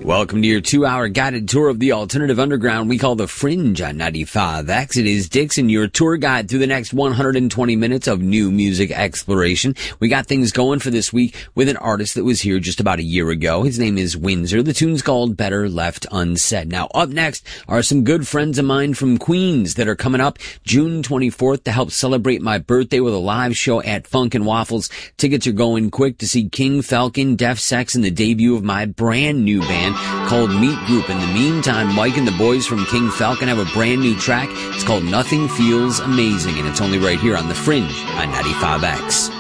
Welcome to your 2-hour guided tour of the alternative underground we call the Fringe on 95X. It is Dixon, your tour guide through the next 120 minutes of new music exploration. We got things going for this week with an artist that was here just about a year ago. His name is Windsor. The tune's called Better Left Unsaid. Now, up next are some good friends of mine from Queens that are coming up June 24th to help celebrate my birthday with a live show at Funk and Waffles. Tickets are going quick to see King Falcon, Def Sex, and the debut of my brand new band called Meat Group. In the meantime, Mike and the boys from King Falcon have a brand new track. It's called Nothing Feels Amazing, and it's only right here on The Fringe on 95X.